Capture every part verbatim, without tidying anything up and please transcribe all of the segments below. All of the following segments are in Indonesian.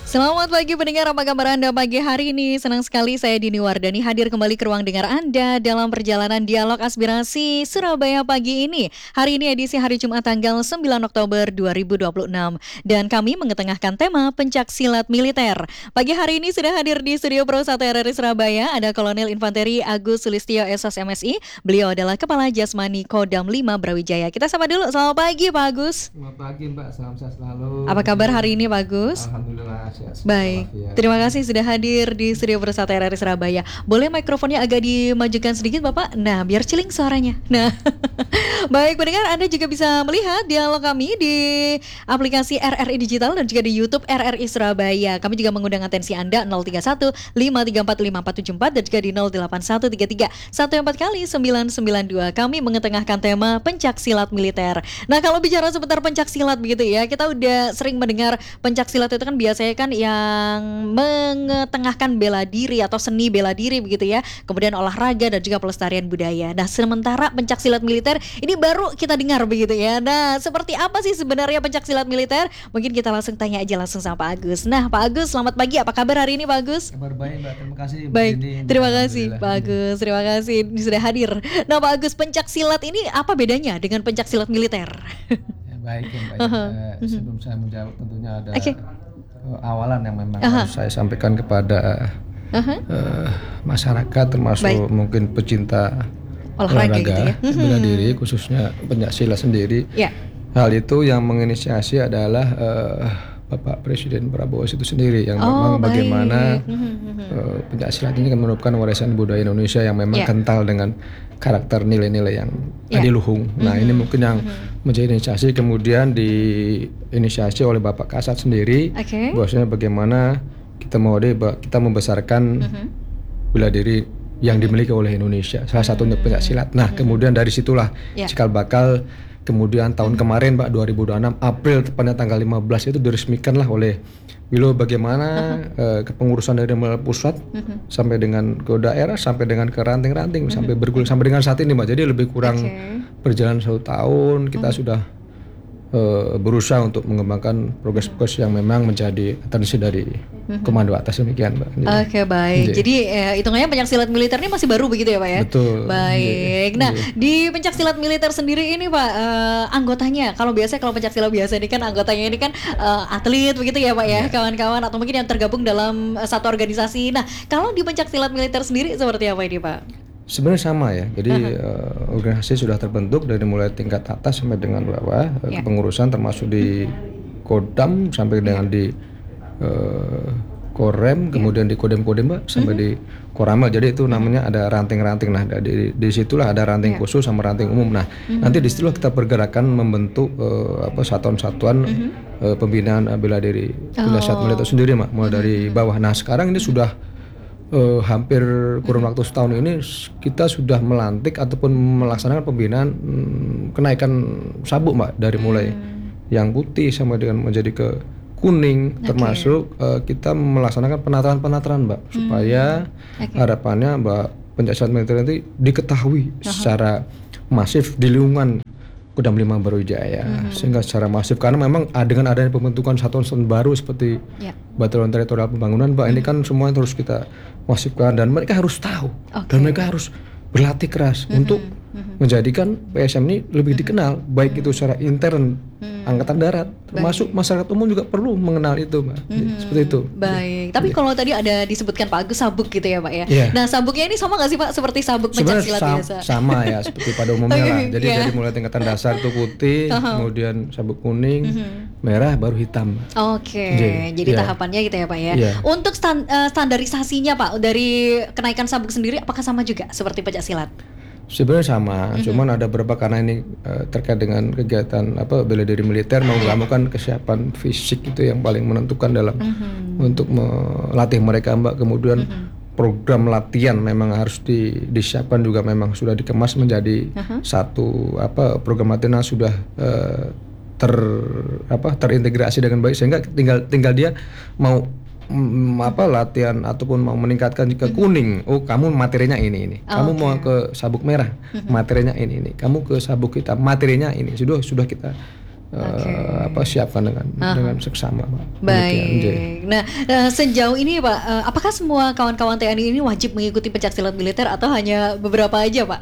Selamat pagi pendengar, apa kabar Anda pagi hari ini? Senang sekali saya Dini Wardani hadir kembali ke ruang dengar Anda dalam perjalanan dialog aspirasi Surabaya pagi ini. Hari ini edisi hari Jumat tanggal sembilan Oktober dua ribu dua puluh enam dan kami mengetengahkan tema pencak silat militer. Pagi hari ini sudah hadir di studio Pro satu R R I Surabaya ada Kolonel Infanteri Agus Sulistyo S S M S I. Beliau adalah Kepala Jasmani Kodam lima Brawijaya. Kita sapa dulu, selamat pagi Pak Agus. Selamat pagi Mbak, salam sehat selalu. Apa kabar hari ini Pak Agus? Alhamdulillah. Baik, terima kasih sudah hadir di studio Persatu R R I Surabaya. Boleh mikrofonnya agak dimajukan sedikit Bapak? Nah, biar ciling suaranya. Nah, baik pendengar, Anda juga bisa melihat dialog kami di aplikasi R R I Digital dan juga di YouTube R R I Surabaya. Kami juga mengundang atensi Anda nol tiga satu lima tiga empat lima empat tujuh empat dan juga di nol delapan satu tiga tiga satu empat kali sembilan sembilan dua. Kami mengetengahkan tema pencak silat militer. Nah, kalau bicara seputar pencak silat begitu ya, kita udah sering mendengar pencak silat itu kan biasanya kan yang mengetengahkan bela diri atau seni bela diri begitu ya, kemudian olahraga dan juga pelestarian budaya. Nah, sementara pencak silat militer ini baru kita dengar begitu ya. Nah, seperti apa sih sebenarnya pencak silat militer? Mungkin kita langsung tanya aja langsung sama Pak Agus. Nah, Pak Agus, selamat pagi. Apa kabar hari ini Pak Agus? Kabar baik Mbak, terima kasih. Baik, ini, terima kasih Pak Agus, terima kasih ini sudah hadir. Nah, Pak Agus, pencak silat ini apa bedanya dengan pencak silat militer? Ya, baik ya Mbak. Uh-huh. Uh, sebelum saya menjawab tentunya ada okay. awalan yang memang uh-huh. harus saya sampaikan kepada uh-huh. uh, masyarakat termasuk Baik. mungkin pecinta olahraga, olahraga gitu ya? bela diri khususnya pencak silat sendiri. Yeah. Hal itu yang menginisiasi adalah uh, Bapak Presiden Prabowo itu sendiri yang oh, memang baik. bagaimana uh, pencak silat ini kan merupakan warisan budaya Indonesia yang memang yeah. kental dengan karakter nilai-nilai yang yeah. adiluhung. Nah, mm-hmm. ini mungkin yang mm-hmm. menjadi inisiasi kemudian diinisiasi oleh Bapak Kasat sendiri. Okay. Bahwasanya bagaimana kita mau deh kita membesarkan mm-hmm. bela diri yang dimiliki oleh Indonesia. Salah satunya pencak silat. Nah, mm-hmm. kemudian dari situlah yeah. cikal bakal kemudian tahun kemarin Pak dua ribu dua puluh enam April tepatnya tanggal lima belas itu diresmikanlah oleh Beliau bagaimana uh-huh. uh, kepengurusan dari mulai pusat uh-huh. sampai dengan ke daerah sampai dengan ke ranting-ranting uh-huh. sampai bergulir sampai dengan saat ini Mbak. Jadi lebih kurang okay. berjalan satu tahun kita uh-huh. sudah uh, berusaha untuk mengembangkan progres-progres yang memang menjadi atensi dari uh-huh. komando atas demikian Mbak. Oke okay, baik. Jadi, Jadi eh, hitungannya pencak silat militer ini masih baru begitu ya Pak ya? Betul. Baik. Nah Jadi. di pencak silat militer sendiri ini Pak uh, anggotanya kalau biasa kalau pencak silat biasa ini kan anggotanya ini kan uh, atlet begitu ya Pak ya, yeah. kawan-kawan atau mungkin yang tergabung dalam uh, satu organisasi. Nah kalau di pencak silat militer sendiri seperti apa ini Pak? Sebenarnya sama ya, jadi uh-huh. uh, organisasi sudah terbentuk dari mulai tingkat atas sampai dengan bawah, yeah. kepengurusan termasuk di Kodam sampai dengan di uh, Korem, yeah. kemudian di Kodem-Kodem Mbak, sampai uh-huh. di Koramel. Jadi itu namanya ada ranting-ranting. Nah, di, di situlah ada ranting yeah. khusus sama ranting umum. Nah, uh-huh. nanti di situlah kita bergerakan membentuk uh, apa satuan-satuan uh-huh. uh, pembinaan uh, bela diri bela silat militer sendiri, Mbak, mulai uh-huh. dari bawah. Nah, sekarang ini sudah Uh, hampir kurun waktu setahun ini kita sudah melantik ataupun melaksanakan pembinaan hmm, kenaikan sabuk Mbak dari mulai hmm. yang putih sampai dengan menjadi ke kuning okay. termasuk uh, kita melaksanakan penataran-penataran Mbak hmm. supaya okay. harapannya Mbak pencak silat militer nanti diketahui uh-huh. secara masif di lingkungan Kodam lima Brawijaya mm-hmm. sehingga secara masif karena memang dengan adanya pembentukan satuan-satuan baru seperti yeah. Batalion Teritorial Pembangunan Mbak mm-hmm. ini kan semua terus kita masifkan dan mereka harus tahu okay. dan mereka harus berlatih keras mm-hmm. untuk mm-hmm. menjadikan P S M ini lebih mm-hmm. dikenal baik mm-hmm. itu secara intern mm-hmm. Angkatan Darat termasuk baik. Masyarakat umum juga perlu mengenal itu Mbak mm-hmm. seperti itu. Baik, tapi yeah. kalau tadi ada disebutkan Pak Agus sabuk gitu ya Pak ya. Yeah. Nah sabuknya ini sama nggak sih Pak seperti sabuk pencak silat sam- biasa? Sama ya seperti pada umumnya okay, lah. Jadi yeah. dari mulai tingkatan dasar itu putih, uh-huh. kemudian sabuk kuning, uh-huh. merah, baru hitam. Oke, okay. jadi yeah. tahapannya gitu ya Pak ya. Yeah. Untuk stand, uh, standarisasinya Pak dari kenaikan sabuk sendiri apakah sama juga seperti pencak silat? Sebenarnya sama, mm-hmm. cuman ada beberapa karena ini uh, terkait dengan kegiatan apa bela diri militer mau nggak mau kan kesiapan fisik itu yang paling menentukan dalam mm-hmm. untuk melatih mereka Mbak. Kemudian mm-hmm. program latihan memang harus di, disiapkan juga memang sudah dikemas menjadi uh-huh. satu apa program latihan yang sudah uh, ter apa terintegrasi dengan baik sehingga tinggal tinggal dia mau Mm, apa latihan ataupun mau meningkatkan ke kuning, oh kamu materinya ini ini, oh, kamu okay. mau ke sabuk merah, materinya ini ini, kamu ke sabuk hitam, materinya ini sudah sudah kita Okay. Uh, apa siapkan dengan uh-huh. dengan seksama, Pak. Baik. Nah, uh, sejauh ini, Pak, uh, apakah semua kawan-kawan T N I ini wajib mengikuti pencaksilat militer atau hanya beberapa aja, Pak?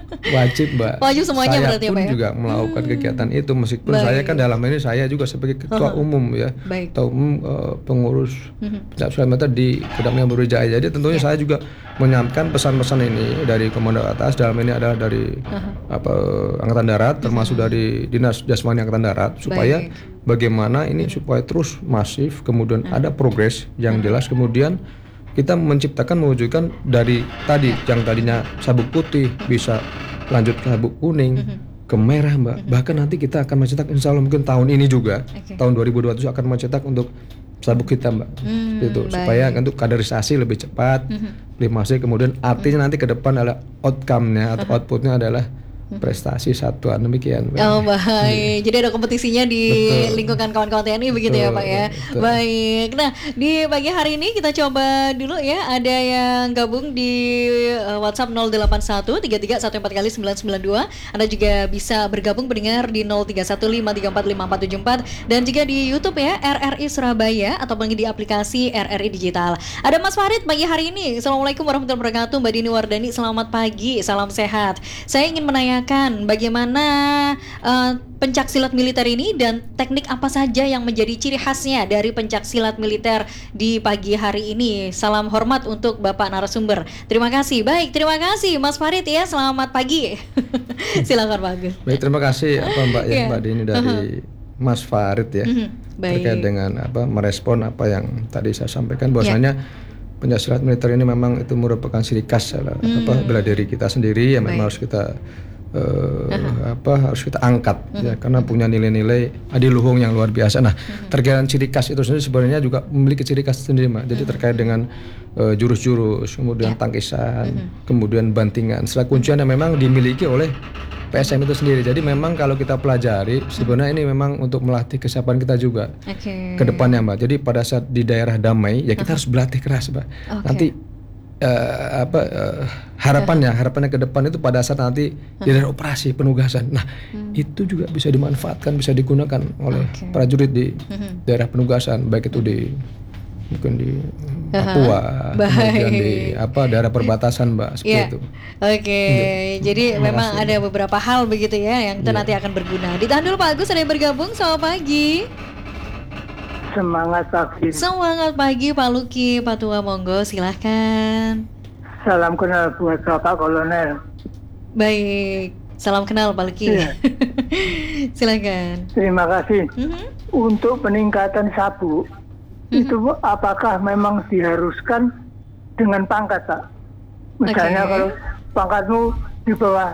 Wajib, Mbak. Wajib semuanya saya berarti, pun Pak, ya? juga melakukan hmm. kegiatan itu, meskipun Baik. saya kan dalam ini saya juga sebagai ketua uh-huh. umum ya, Baik. ketua umum uh, pengurus uh-huh. pencaksilat militer di Kodam Yang Brawijaya. Jadi tentunya yeah. saya juga menyampaikan pesan-pesan ini dari komando atas. Dalam ini adalah dari uh-huh. apa Angkatan Darat, termasuk uh-huh. dari Dinas Jasmani Angkatan Darat, supaya Baik. bagaimana ini supaya terus masif, kemudian uh-huh. ada progres yang uh-huh. jelas, kemudian kita menciptakan mewujudkan dari tadi yang tadinya sabuk putih bisa lanjut ke sabuk kuning, uh-huh. ke merah, Mbak. Uh-huh. Bahkan nanti kita akan mencetak, insya Allah mungkin tahun ini juga, okay. tahun dua ribu dua puluh tujuh akan mencetak untuk sabuk hitam, Mbak. Hmm, itu baik. Supaya untuk kaderisasi lebih cepat, uh-huh. lebih masif, kemudian artinya uh-huh. nanti ke depan adalah outcome-nya atau uh-huh. output-nya adalah prestasi satuan, demikian. Oh baik, hmm. jadi ada kompetisinya di betul. lingkungan kawan-kawan T N I begitu betul, ya Pak ya. Betul. Baik, nah di pagi hari ini kita coba dulu ya, ada yang gabung di uh, WhatsApp nol delapan satu tiga tiga satu empat kali sembilan sembilan dua. Anda juga bisa bergabung pendengar di nol tiga satu lima tiga empat lima empat tujuh empat dan juga di YouTube ya R R I Surabaya ataupun di aplikasi R R I Digital. Ada Mas Farid pagi hari ini. Assalamualaikum warahmatullahi wabarakatuh. Mbak Dini Wardani, selamat pagi, salam sehat. Saya ingin menanyakan bagaimana uh, pencaksilat militer ini dan teknik apa saja yang menjadi ciri khasnya dari pencaksilat militer di pagi hari ini. Salam hormat untuk Bapak narasumber. Terima kasih. Baik, terima kasih Mas Farid ya. Selamat pagi. Silakan Pak Agus. Baik, terima kasih apa Mbak ya, yeah. Mbak Dini dari uh-huh. Mas Farid ya. Uh-huh. Terkait dengan apa merespon apa yang tadi saya sampaikan, bahwasanya yeah. pencaksilat militer ini memang itu merupakan ciri khas hmm. apa bela diri kita sendiri yang memang harus kita Uh, uh-huh. apa harus kita angkat uh-huh. ya, karena punya nilai-nilai adiluhung yang luar biasa. Nah, uh-huh. terkait dengan ciri khas itu sendiri sebenarnya juga memiliki ciri khas sendiri, Mbak. Jadi uh-huh. terkait dengan uh, jurus-jurus, kemudian yeah. tangkisan, uh-huh. kemudian bantingan, setelah kuncian yang memang dimiliki oleh P S M itu sendiri. Jadi memang kalau kita pelajari sebenarnya uh-huh. ini memang untuk melatih kesiapan kita juga okay. ke depannya, Mbak. Jadi pada saat di daerah damai ya kita uh-huh. harus berlatih keras, Mbak. Okay. Nanti Uh, apa uh, harapannya harapannya ke depan itu pada saat nanti uh. di daerah operasi penugasan, nah hmm. itu juga bisa dimanfaatkan, bisa digunakan oleh okay. prajurit di uh-huh. daerah penugasan, baik itu di mungkin di Papua, uh-huh. kemudian di apa daerah perbatasan, Mbak, seperti yeah. itu. Oke, okay. jadi Terima memang kasih, ada Mbak. beberapa hal begitu ya yang yeah. nanti akan berguna. Ditahan dulu Pak Agus, ada yang bergabung. Selamat pagi. Semangat pagi. Semangat pagi Pak Luki, Pak Tua, monggo silahkan. Salam kenal buat Bapak Kolonel. Baik, salam kenal Pak Luki. Iya. Silakan. Terima kasih. Mm-hmm. Untuk peningkatan sabuk, mm-hmm. itu apakah memang diharuskan dengan pangkat, Pak? Misalnya okay. kalau pangkatmu di bawah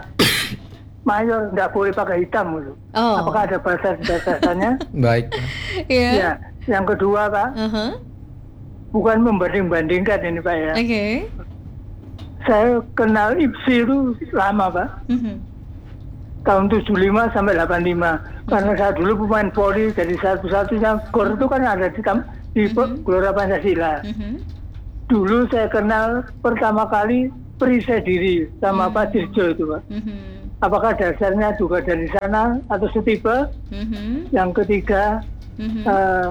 mayor, tidak boleh pakai hitam gitu. Oh. Apakah ada batas-batasannya? Baik. Iya. Ya. Yang kedua, Pak, uh-huh. bukan membanding-bandingkan ini, Pak ya. Oke. Okay. Saya kenal I P S I itu lama, Pak. Uh-huh. Tahun tujuh puluh lima sampai delapan puluh lima. Uh-huh. Karena saya dulu pemain voli, jadi satu-satunya gor itu kan ada di, tam- di uh-huh. Gelora Pancasila. Uh-huh. Dulu saya kenal pertama kali perisai diri sama uh-huh. Pak Dirjo itu, Pak. Uh-huh. Apakah dasarnya juga dari sana atau setipe? Uh-huh. Yang ketiga, uh-huh. uh,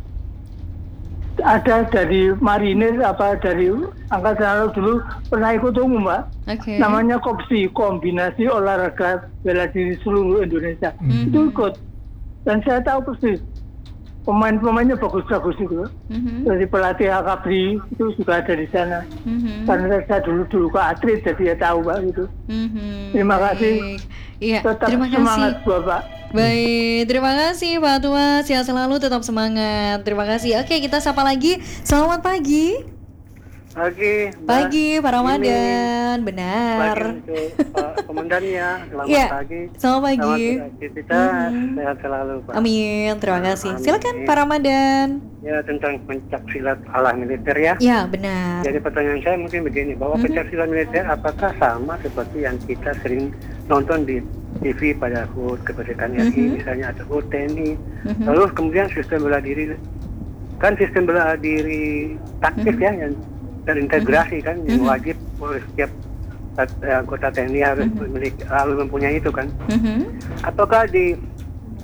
ada dari marinir apa dari angkatan laut dulu pernah ikut umum, Mbak. Okay. Namanya KOPSI, Kombinasi Olahraga Bela Diri Seluruh Indonesia. Mm-hmm. Itu ikut. Dan saya tahu persis pemain-pemainnya bagus-bagus itu. Mm-hmm. Dari pelatih Akabri itu juga ada di sana. Mm-hmm. Karena saya dulu dulu ke atlet jadi ya tahu, Mbak gitu. Mm-hmm. Terima kasih. Iya, tetap terima semangat, kasih. Bapak. Baik, terima kasih Pak Tua. Sehat selalu, tetap semangat. Terima kasih. Oke, kita sapa lagi. Selamat pagi. Pagi. Pagi, Pak Ramadan. Benar. Pagi untuk Pak Komandannya. Selamat ya, pagi. Selamat pagi. Selamat aktivitas. Hmm. Sehat selalu, Pak. Amin. Terima kasih. Amin. Silakan Pak Ramadan. Ya, tentang pencaksilat ala militer ya. Ya, benar. Jadi pertanyaan saya mungkin begini, bahwa mm-hmm. pencaksilat militer apakah sama seperti yang kita sering nonton di T V pada H U T Kemerdekaan R I, mm-hmm. misalnya, atau H U T T N I. Mm-hmm. Lalu kemudian sistem bela diri, kan sistem bela diri taktis mm-hmm. ya, yang terintegrasi mm-hmm. kan, yang mm-hmm. wajib oleh setiap anggota T N I harus mm-hmm. memiliki, harus mempunyai itu kan. Mm-hmm. Apakah di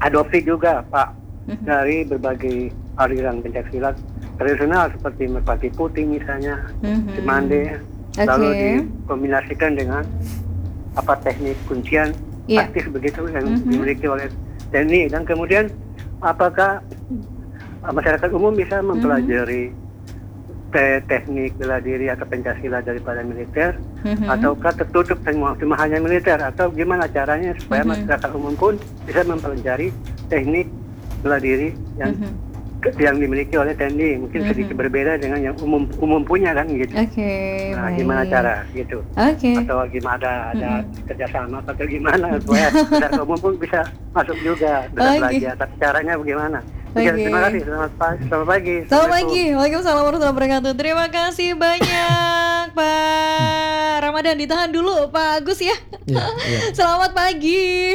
adopsi juga Pak mm-hmm. dari berbagai aliran pencaksilat tradisional seperti merpati putih misalnya, mm-hmm. cimande, okay. lalu dikombinasikan dengan apa teknik kuncian yeah. aktif begitu yang mm-hmm. dimiliki oleh T N I, dan kemudian apakah masyarakat umum bisa mempelajari mm-hmm. te- teknik bela diri atau pencaksilat daripada militer, mm-hmm. ataukah tertutup semua cuma hanya militer, atau gimana caranya supaya mm-hmm. masyarakat umum pun bisa mempelajari teknik bela diri yang mm-hmm. yang dimiliki oleh T N I, mungkin mm-hmm. sedikit berbeda dengan yang umum umum punya kan gitu. Okay, nah, baik. Gimana cara gitu? Okay. Atau gimana ada mm-hmm. kerjasama atau gimana supaya masyarakat umum pun bisa masuk juga bisa okay. belajar. Tapi caranya bagaimana? Okay. Terima kasih, selamat pagi. Selamat pagi. Selamat pagi. Waalaikumsalam warahmatullahi wabarakatuh. Terima kasih banyak Pak Ramadan. Ditahan dulu Pak Agus ya. Ya, ya. Selamat pagi.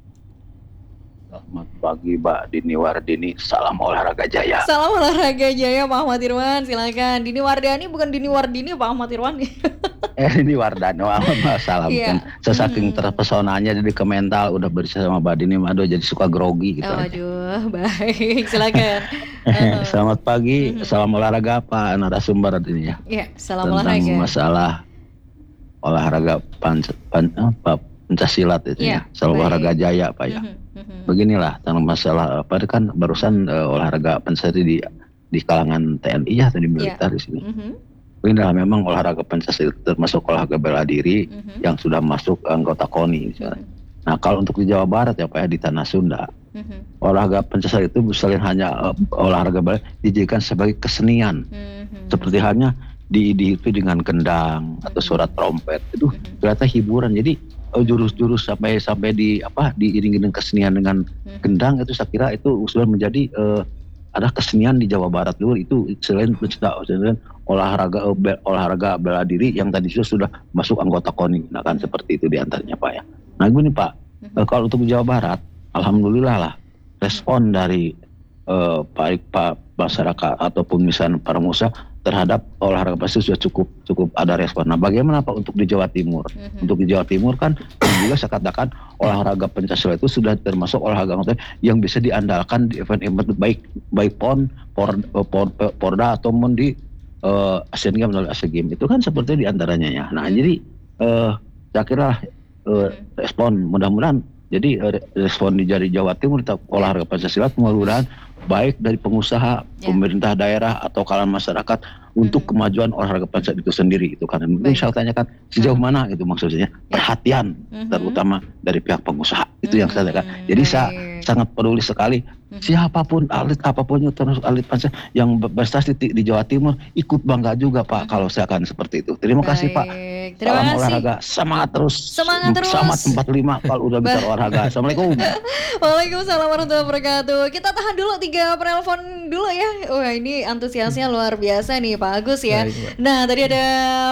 Selamat pagi Mbak Dini Wardini. Salam olahraga jaya. Salam olahraga jaya Pak Ahmad Irwan. Silakan. Dini Wardani bukan Dini Wardini Pak Ahmad Irwan. Eh ini Wardani, salam yeah. kan. Sesaking hmm. terpesonanya jadi ke mental udah bersama sama Mbak Dini, aduh jadi suka grogi gitu. Oh, aduh, baik, silakan. uh. Selamat pagi, mm-hmm. salam olahraga apa narasumber ini ya? Iya, salam tentang olahraga. Tentang masalah olahraga panc, pan, apa, Pancasilat itu yeah, ya, salam baik. Olahraga jaya Pak ya. Mm-hmm. Beginilah tentang masalah apa kan barusan uh, olahraga Pancasila di di kalangan T N I ya, tadi militer yeah. di sini. Mm-hmm. Inilah memang olahraga Pancasila termasuk olahraga bela diri mm-hmm. yang sudah masuk anggota K O N I misalnya. Mm-hmm. Nah kalau untuk di Jawa Barat ya Pak ya, di Tanah Sunda, mm-hmm. olahraga Pancasila itu selain hanya uh, olahraga bela dijadikan sebagai kesenian, mm-hmm. seperti halnya diiringi itu dengan kendang mm-hmm. atau suara trompet itu mm-hmm. ternyata hiburan. Jadi uh, jurus-jurus sampai sampai di apa diiringi dengan kesenian dengan mm-hmm. kendang itu saya kira itu sudah menjadi uh, ada kesenian di Jawa Barat dulu itu selain selain olahraga olahraga bela diri yang tadi sudah masuk anggota K O N I. Nah kan seperti itu diantaranya Pak ya. Nah gini Pak, mm-hmm. kalau untuk Jawa Barat, alhamdulillah lah respon dari uh, Pak Pak masyarakat ataupun misalnya para pengusaha terhadap olahraga pasti sudah cukup cukup ada respon. Nah bagaimana Pak untuk di Jawa Timur? Mm-hmm. Untuk di Jawa Timur kan juga saya katakan olahraga Pancasila itu sudah termasuk olahraga yang bisa diandalkan di event-event baik baik PON, Por, Por, Por, Porda ataupun di uh, Asian Games atau Asian Games itu kan seperti diantaranya ya. Nah mm-hmm. jadi uh, saya kira uh, mm-hmm. respon mudah-mudahan jadi uh, respon di dari Jawa Timur tetap olahraga Pancasila mudah-mudahan baik dari pengusaha, yeah. pemerintah daerah atau kalangan masyarakat untuk mm-hmm. kemajuan olahraga Pancasila itu sendiri itu kan. Mungkin saya tanyakan sejauh mm-hmm. mana itu maksudnya yeah. perhatian mm-hmm. terutama dari pihak pengusaha itu mm-hmm. yang saya tanyakan. Jadi saya sangat peduli sekali mm-hmm. siapapun atlet apapun termasuk atlet Pancasila yang berprestasi di, di Jawa Timur ikut bangga juga Pak mm-hmm. kalau saya akan seperti itu. Terima Baik. kasih Pak. Terima Salam kasih. olahraga, semangat terus. Semangat terus. Sama tempat lima kalau udah bicara olahraga. Assalamualaikum. Waalaikumsalam warahmatullahi wabarakatuh. Kita tahan dulu tiga penelpon dulu ya. Wah ini antusiasnya luar biasa nih Pak Agus ya. Baik, nah tadi ada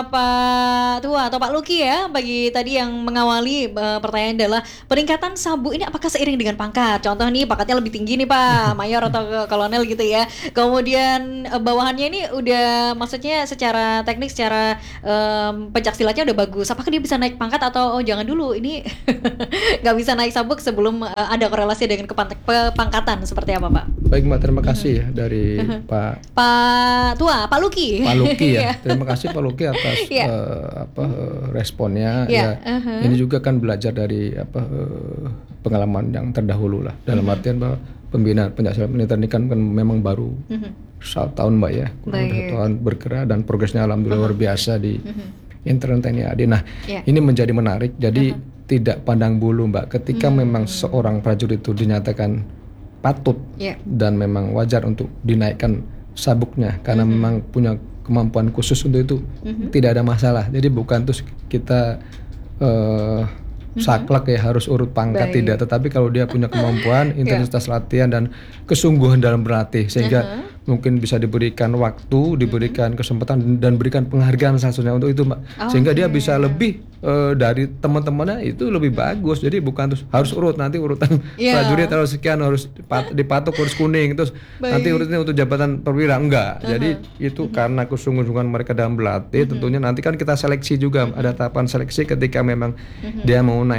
Pak Tua atau Pak Luki ya. Bagi tadi yang mengawali uh, pertanyaan adalah peningkatan sabu ini apakah seiring dengan pangkat? Contoh nih pangkatnya lebih tinggi nih Pak, mayor atau kolonel gitu ya. Kemudian uh, bawahannya ini udah maksudnya secara teknik, secara um, pencaksilat udah bagus, apakah dia bisa naik pangkat atau oh jangan dulu ini nggak bisa naik sabuk sebelum uh, ada korelasi dengan kepangkatan seperti apa Pak? Baik Mbak, terima kasih ya dari Pak Pak Tua, Pak Luki. Pak Luki ya, terima kasih Pak Luki atas yeah. uh, apa uh, responnya yeah. ya. Uh-huh. Ini juga kan belajar dari apa uh, pengalaman yang terdahulu lah. Dalam uh-huh. artian bahwa pembinaan Pancasila militer ini kan, kan memang baru uh-huh. satu tahun Mbak ya, satu tahun bergerak dan progresnya alhamdulillah uh-huh. luar biasa di uh-huh. Intern T N I A D. Nah, yeah. ini menjadi menarik. Jadi uh-huh. tidak pandang bulu, Mbak. Ketika hmm. memang seorang prajurit itu dinyatakan patut yeah. dan memang wajar untuk dinaikkan sabuknya karena uh-huh. memang punya kemampuan khusus untuk itu, uh-huh. tidak ada masalah. Jadi bukan terus kita uh, uh-huh. saklek ya harus urut pangkat. Baik. Tidak. Tetapi kalau dia punya kemampuan, intensitas yeah. latihan dan kesungguhan dalam berlatih sehingga uh-huh. mungkin bisa diberikan waktu, diberikan mm-hmm. kesempatan dan berikan penghargaan satunya untuk itu Mbak. Oh, sehingga okay. dia bisa lebih uh, dari teman-temannya itu lebih bagus. Jadi bukan terus harus urut nanti urutan yeah. prajurit harus sekian harus dipat- dipatok harus kuning terus Baik. nanti urutnya untuk jabatan perwira enggak. Uh-huh. Jadi itu uh-huh. karena kesungguhan mereka dalam berlatih uh-huh. tentunya nanti kan kita seleksi juga uh-huh. ada tahapan seleksi ketika memang uh-huh. dia mau naik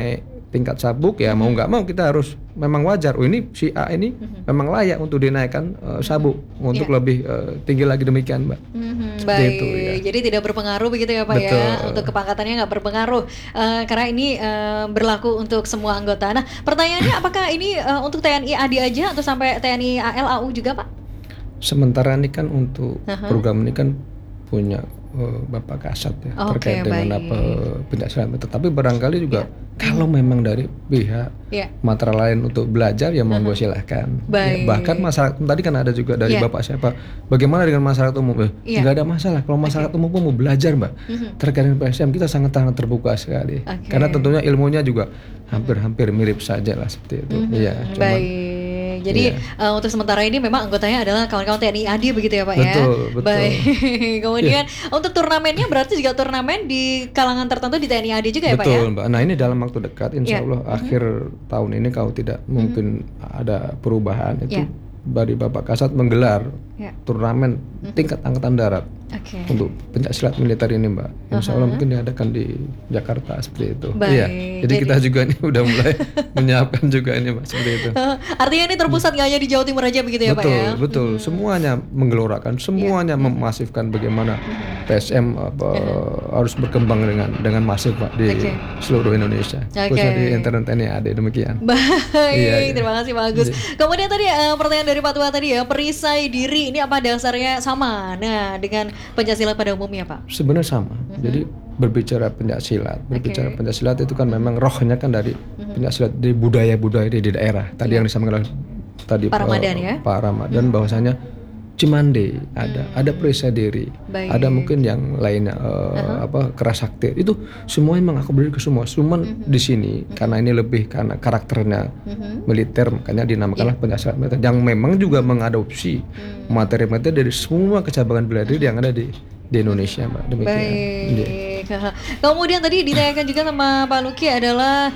tingkat sabuk ya, mm-hmm. mau nggak mau kita harus memang wajar. Oh ini si A ini mm-hmm. memang layak untuk dinaikkan uh, sabuk mm-hmm. untuk yeah. lebih uh, tinggi lagi demikian, Mbak. Mm-hmm. Baik, itu, ya. Jadi tidak berpengaruh begitu ya Pak. Betul. Ya, untuk kepangkatannya nggak berpengaruh uh, karena ini uh, berlaku untuk semua anggota. Nah, pertanyaannya apakah ini uh, untuk T N I A D aja atau sampai T N I A L A U juga Pak? Sementara ini kan untuk uh-huh. program ini kan punya uh, Bapak Kasat ya okay, terkait dengan baik. apa penjelasan. Tetapi barangkali juga yeah. kalau memang dari pihak yeah. matra lain untuk belajar ya monggo uh-huh. silahkan. Ya, bahkan masyarakat tadi kan ada juga dari yeah. Bapak siapa. Bagaimana dengan masyarakat umum? Eh, yeah. Nggak ada masalah kalau masyarakat okay. umum pun mau belajar Mbak. Uh-huh. Terkait dengan P S M kita sangat sangat terbuka sekali. Okay. Karena tentunya ilmunya juga hampir-hampir mirip saja lah seperti itu. Iya. Uh-huh. Cuman, baik. Jadi yeah. uh, untuk sementara ini memang anggotanya adalah kawan-kawan T N I A D begitu ya Pak betul, ya. Betul, baik. Kemudian yeah. untuk turnamennya berarti juga turnamen di kalangan tertentu di T N I A D juga ya betul, Pak ya. Betul Mbak. Nah ini dalam waktu dekat Insya yeah. Allah mm-hmm. akhir tahun ini kalau tidak mm-hmm. mungkin ada perubahan itu yeah. dari Bapak Kasat menggelar yeah. turnamen mm-hmm. tingkat angkatan darat okay. untuk pencaksilat militer ini Mbak. Insya Allah uh-huh. mungkin diadakan di Jakarta seperti itu. Iya. Jadi, jadi kita juga ini udah mulai menyiapkan juga ini Mbak seperti itu. Artinya ini terpusat nggak hanya di Jawa Timur aja begitu ya betul, Pak ya? Betul, betul. Hmm. Semuanya menggelorakan, semuanya yeah. memasifkan bagaimana P S M apa, uh-huh. harus berkembang dengan dengan masif Pak di okay. seluruh Indonesia. Okay. Khususnya di internet ini ada demikian. Baik, iya, iya. Terima kasih Pak Agus. Iya. Kemudian tadi uh, pertanyaan dari Pak Tua tadi ya, perisai diri ini apa dasarnya sama? Nah, dengan pencaksilat pada umumnya Pak? Sebenarnya sama. Mm-hmm. Jadi berbicara pencaksilat, berbicara okay. pencaksilat itu kan memang rohnya kan dari mm-hmm. pencaksilat dari budaya-budaya di, di daerah. Tadi yeah. yang disampaikan oleh tadi Pak Ramadan uh, ya. Pak Ramadan mm-hmm. bahwasanya Cimande ada, mm-hmm. ada perisai diri, baik. Ada mungkin yang lainnya uh, uh-huh. apa Kerasakti itu semua memang aku beri ke semua. Cuman mm-hmm. di sini mm-hmm. karena ini lebih karena karakternya mm-hmm. militer makanya dinamakanlah yeah. pencaksilat militer yang memang juga mengadopsi mm-hmm. materi-materi dari semua kecabangan bela diri yang ada di di Indonesia Mbak. Demikian. Baik. Yeah. Kemudian tadi ditanyakan juga sama Pak Luki adalah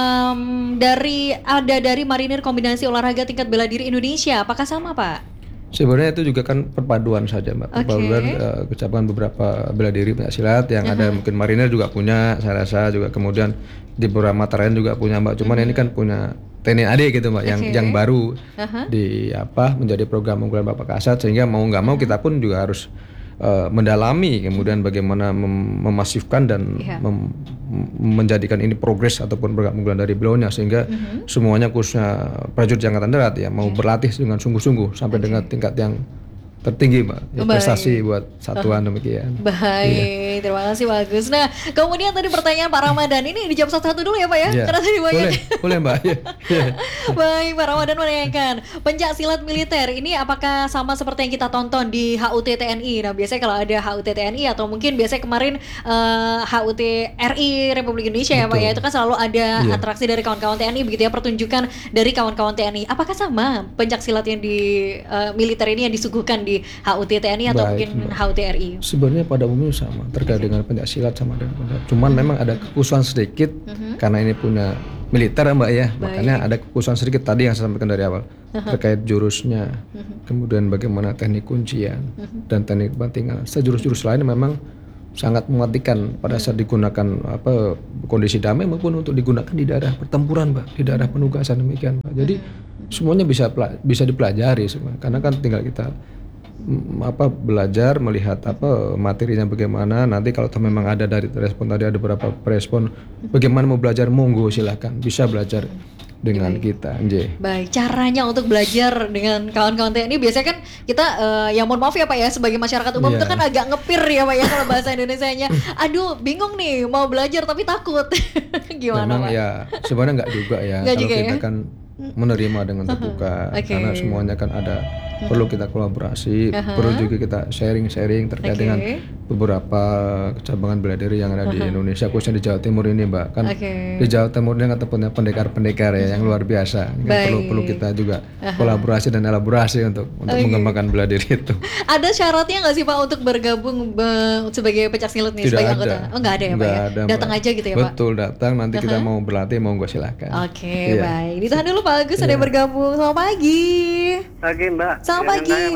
um, dari ada dari Marinir Kombinasi Olahraga Tingkat Bela Diri Indonesia. Apakah sama Pak? Sebenarnya itu juga kan perpaduan saja Mbak, okay. perpaduan uh, kecabangan beberapa bela diri pencaksilat yang uh-huh. ada mungkin Marinir juga punya, saya rasa juga kemudian di beberapa mata lain juga punya Mbak. Cuman uh-huh. ini kan punya T N I A D gitu Mbak, okay. yang yang baru uh-huh. di apa menjadi program unggulan Bapak Kasat sehingga mau nggak mau kita pun juga harus uh, mendalami kemudian bagaimana mem- memasifkan dan yeah. mem- menjadikan ini progres ataupun program unggulan dari beliaunya sehingga mm-hmm. semuanya khususnya prajurit angkatan darat ya mau yeah. berlatih dengan sungguh-sungguh sampai okay. dengan tingkat yang tertinggi Mbak, ya, prestasi buat satuan uh, demikian. Baik, iya. Terima kasih Pak Agus. Nah, kemudian tadi pertanyaan Pak Ramadan ini dijawab satu-satu dulu ya Pak ya, yeah. karena tadi banyak. Boleh, boleh Mbak. Baik, Pak Ramadan menanyakan, pencaksilat militer ini apakah sama seperti yang kita tonton di H U T T N I? Nah, biasanya kalau ada H U T T N I atau mungkin biasanya kemarin uh, H U T R I Republik Indonesia betul. Ya Pak ya, itu kan selalu ada yeah. atraksi dari kawan-kawan T N I begitu ya, pertunjukan dari kawan-kawan T N I. Apakah sama pencaksilat yang di uh, militer ini yang disuguhkan di H U T T N I atau baik, mungkin Mbak. H U T R I? Sebenarnya pada umumnya sama terkait dengan pencaksilat sama dengan pencaksilat. Cuman hmm. memang ada kekhususan sedikit hmm. karena ini punya militer Mbak ya, baik. Makanya ada kekhususan sedikit tadi yang saya sampaikan dari awal uh-huh. terkait jurusnya, uh-huh. kemudian bagaimana teknik kuncian uh-huh. dan teknik bantingan. Sejurus-jurus lain memang sangat mematikan pada saat digunakan apa kondisi damai maupun untuk digunakan di daerah pertempuran Mbak, di daerah penugasan demikian Mbak. Jadi semuanya bisa bisa dipelajari semua karena kan tinggal kita apa belajar melihat apa materinya bagaimana. Nanti kalau memang ada dari respon tadi ada beberapa respon bagaimana mau belajar monggo silakan bisa belajar dengan baik. Kita Nje. Baik, caranya untuk belajar dengan kawan-kawan T N I biasanya kan kita uh, ya mohon maaf ya Pak ya sebagai masyarakat umum yeah. itu kan agak ngepir ya Pak ya kalau bahasa Indonesianya. Aduh bingung nih mau belajar tapi takut. Gimana memang Pak? Ya sebenarnya nggak juga ya gak kalau juga kita ya? kan menerima dengan terbuka uh-huh. okay. karena semuanya kan ada uh-huh. perlu kita kolaborasi, uh-huh. perlu juga kita sharing-sharing terkait okay. dengan beberapa kecabangan bela diri yang ada uh-huh. di Indonesia khususnya di Jawa Timur ini Mbak kan okay. di Jawa Timur ini kan punya pendekar-pendekar ya yang luar biasa kan perlu perlu kita juga uh-huh. kolaborasi dan elaborasi untuk untuk okay. mengembangkan bela diri itu. Ada syaratnya nggak sih Pak untuk bergabung be- sebagai pencaksilat nih sebagai anggota? Oh nggak ada ya Pak ya? Ada, datang Mbak. Aja gitu ya Pak? Betul datang nanti uh-huh. kita mau berlatih mau nggak silakan. Oke okay, iya. Baik ditahan dulu Pak Agus yeah. ada yang bergabung. Selamat pagi. Pagi Mbak. Selamat pagi.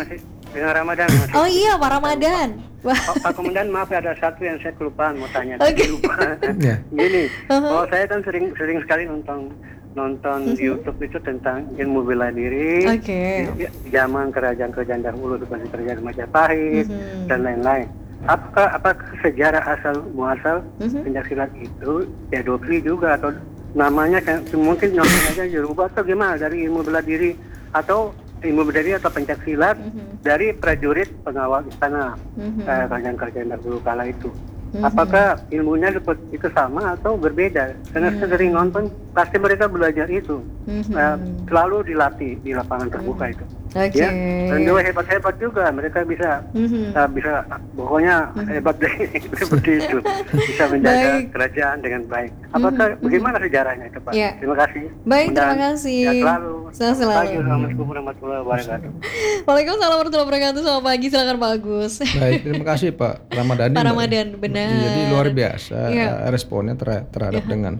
dengan Ramadan. Masih. Oh iya, Pak Ramadan. Wah. Pak, Pak Komandan, maaf ada satu yang saya kelupaan mau tanya. Oke. Yeah. Gini, Uh-huh. oh saya kan sering sering sekali nonton nonton Uh-huh. YouTube itu tentang ilmu bela diri. Oke. Di- di zaman kerajaan-kerajaan dahulu seperti kerajaan Majapahit Uh-huh. dan lain-lain. Apakah apakah sejarah asal muasal Uh-huh. pencaksilat itu pedofili juga atau namanya kan mungkin namanya aja dirubah atau gimana dari ilmu bela diri atau ilmu bela diri atau pencaksilat Mhm. dari prajurit pengawal istana Mhm. eh, kerajaan-kerajaan dahulu kala itu. Mhm. Apakah ilmunya seperti itu sama atau berbeda? Karena saya sering nonton, pasti mereka belajar itu. Mhm. Eh, selalu dilatih di lapangan terbuka itu. Oke. Ya, dan juga hebat-hebat juga mereka bisa Mhm. uh, bisa pokoknya hebat deh seperti itu, bisa menjaga Baik. kerajaan dengan baik. Apakah bagaimana sejarahnya itu Pak? Ya. Terima kasih. Baik, terima Mudah-mudahan kasih. sehat selalu. Sehat selalu. Pagi, Assalamualaikum warahmatullahi wabarakatuh. Waalaikumsalam warahmatullahi wabarakatuh. Selamat pagi, silakan Pak Agus. Baik, terima kasih Pak Ramadhani. Pak Mbak. Ramadan, benar. Jadi luar biasa Iya. eh, responnya ter- terhadap dengan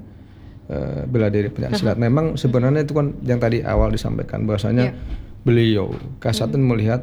eh, bela diri pencaksilat. Memang sebenarnya itu kan yang tadi awal disampaikan bahwasanya Iya. beliau Kasatun melihat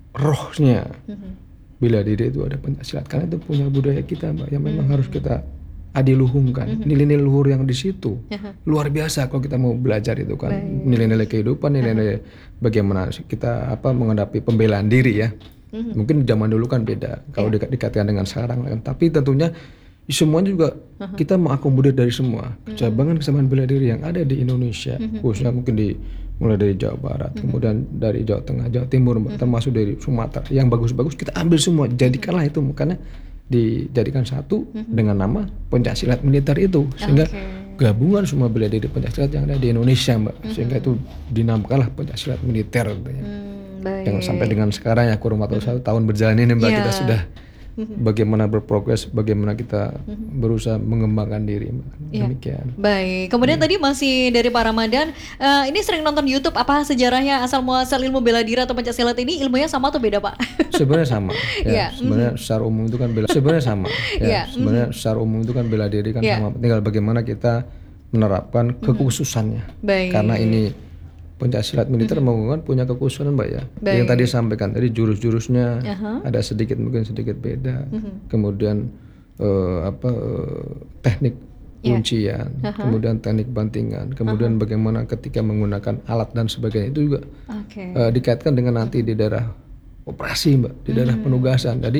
rohnya Mhm. bela diri itu ada pencaksilat karena itu punya budaya kita Mbak yang memang harus kita adiluhungkan. Nilai-nilai luhur yang di situ Aha. luar biasa kalau kita mau belajar itu kan Baik. nilai-nilai kehidupan, nilai-nilai bagaimana kita apa menghadapi pembelaan diri ya. Mhm. Mungkin zaman dulu kan beda kalau Iya. di- dikatakan dengan sekarang kan. Tapi tentunya semuanya juga kita mengakomodir dari semua cabang-cabang bela diri yang ada di Indonesia, khususnya mungkin di mulai dari Jawa Barat, kemudian dari Jawa Tengah, Jawa Timur, termasuk dari Sumatera. Yang bagus-bagus kita ambil semua, jadikanlah itu makanya dijadikan satu dengan nama pencaksilat militer itu, sehingga Oke. gabungan semua bela diri pencaksilat yang ada di Indonesia Mbak, sehingga itu dinamakanlah pencaksilat militer gitu ya. Hmm, baik. Yang sampai dengan sekarang ya kurang waktu satu tahun berjalan ini Mbak Iya. kita sudah bagaimana berprogres, bagaimana kita berusaha mengembangkan diri Mbak. Iya. Demikian. Baik, kemudian tadi masih dari Pak Ramadan, eh, ini sering nonton YouTube, apa sejarahnya asal muasal ilmu bela diri atau pencaksilat ini ilmunya sama atau beda Pak? Sebenarnya sama. Iya, Ya, sebenarnya secara umum itu kan bela sebenarnya sama. Iya, Ya, sebenarnya secara umum itu kan bela diri kan Iya. sama. Tinggal bagaimana kita menerapkan kekhususannya. Baik. Karena ini pencaksilat militer mau kan punya kekhususan Mbak ya. Baik. Yang tadi sampaikan tadi jurus-jurusnya Aha. ada sedikit mungkin sedikit beda. Kemudian eh, apa eh, teknik Iya. kuncian, kemudian teknik bantingan, kemudian bagaimana ketika menggunakan alat dan sebagainya itu juga Oke. eh, dikaitkan dengan nanti di daerah operasi Mbak, di daerah penugasan. Jadi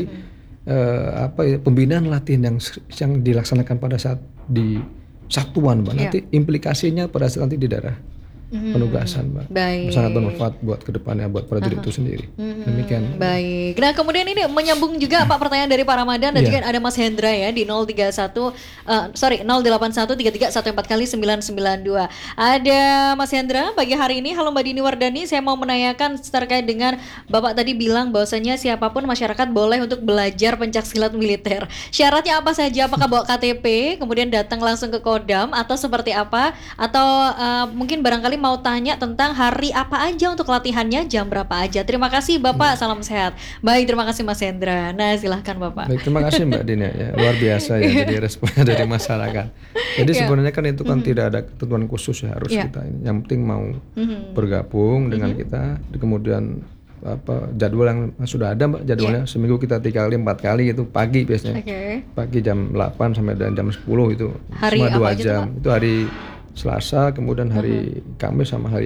eh, apa ya pembinaan latihan yang yang dilaksanakan pada saat di satuan Mbak, Iya. nanti implikasinya pada saat nanti di daerah penugasan Mbak. Baik. Sangat bermanfaat buat kedepannya buat prajurit itu sendiri. Demikian. Baik. Nah, kemudian ini menyambung juga Pak pertanyaan dari Pak Ramadan dan Iya. juga ada Mas Hendra ya di nol tiga satu eh, sorry nol delapan satu tiga tiga satu empat kali sembilan sembilan dua. Ada Mas Hendra pagi hari ini. Halo Mbak Dini Wardani, saya mau menanyakan terkait dengan Bapak tadi bilang bahwasanya siapapun masyarakat boleh untuk belajar pencaksilat militer. Syaratnya apa saja? Apakah bawa K T P kemudian datang langsung ke Kodam atau seperti apa? Atau eh, mungkin barangkali mau tanya tentang hari apa aja untuk latihannya, jam berapa aja. Terima kasih Bapak, salam sehat. Baik, terima kasih Mas Hendra. Nah, silahkan Bapak. Baik, terima kasih Mbak Dina ya. Luar biasa ya jadi responnya dari masyarakat. Jadi Iya. sebenarnya kan itu kan tidak ada ketentuan khusus ya harus Iya. kita ini. Yang penting mau Mhm. bergabung dengan kita, kemudian apa jadwal yang sudah ada Mbak jadwalnya seminggu kita tiga kali empat kali itu pagi biasanya. Oke. Pagi jam delapan sampai dan jam sepuluh itu Hari cuma apa dua aja tuh, jam. Pak? Itu hari Selasa, kemudian hari Kamis sama hari